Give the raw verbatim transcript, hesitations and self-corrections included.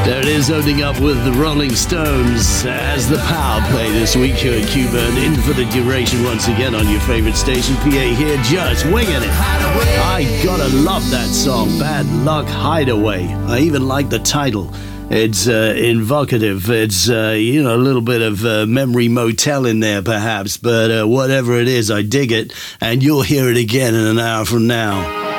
There it is, opening up with the Rolling Stones as the power play this week here at Q-Burn. In for the duration once again on your favorite station. P A here, just winging it. I gotta love that song, Bad Luck Hideaway. I even like the title. It's uh, invocative. It's, uh, you know, a little bit of uh, memory motel in there, perhaps. But uh, whatever it is, I dig it. And you'll hear it again in an hour from now.